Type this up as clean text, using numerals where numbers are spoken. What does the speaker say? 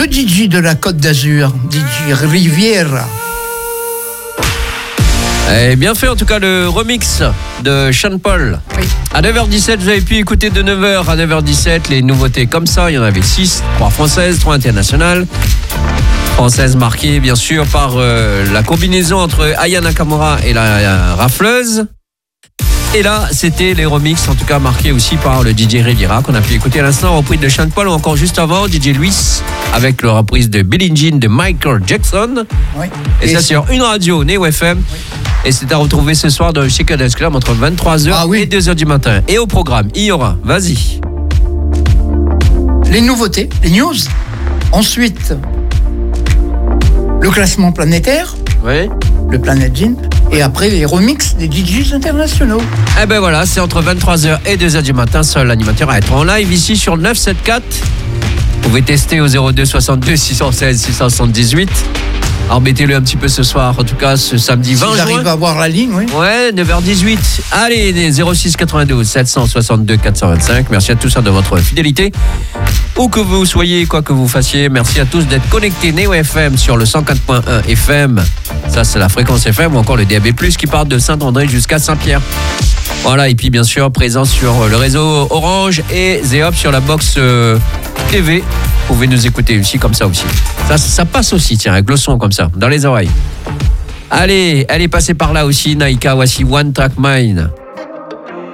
le DJ de la Côte d'Azur, DJ Riviera. Et bien fait en tout cas le remix de Sean Paul. Oui. À 9h17, vous avez pu écouter de 9h à 9h17 les nouveautés comme ça. Il y en avait 6, 3 françaises, 3 internationales. Françaises marquées bien sûr par la combinaison entre Aya Nakamura et la rafleuse. Et là, c'était les remixes, en tout cas marqués aussi par le DJ Riviera qu'on a pu écouter à l'instant, reprise de Sean Paul, ou encore juste avant, DJ Luis avec la reprise de Billie Jean de Michael Jackson. Oui. Et ça sur une radio, Neo FM. Oui. Et c'est à retrouver ce soir dans le Chic Dance Club entre 23h et 2h du matin. Et au programme, il y aura, vas-y, les nouveautés, les news. Ensuite, le classement planétaire. Oui. Le Planet Gin. Et après, les remixes des DJs internationaux. Eh ben voilà, c'est entre 23h et 2h du matin. Seul l'animateur à être en live ici sur le 974. Vous pouvez tester au 02 62 616 678. Alors mettez-le un petit peu ce soir, en tout cas ce samedi 20 juin. J'arrive à voir la ligne, oui. Ouais, 9h18. Allez, 06 92 762 425. Merci à tous de votre fidélité. Où que vous soyez, quoi que vous fassiez, merci à tous d'être connectés Neo FM sur le 104.1 FM. Ça, c'est la fréquence FM ou encore le DAB+, qui part de Saint-André jusqu'à Saint-Pierre. Voilà, et puis bien sûr, présent sur le réseau Orange et Zéop sur la box TV. Vous pouvez nous écouter aussi comme ça aussi. Ça passe aussi, tiens, avec le son comme ça, dans les oreilles. Allez, elle est passée par là aussi, Naïka, voici One Track Mind.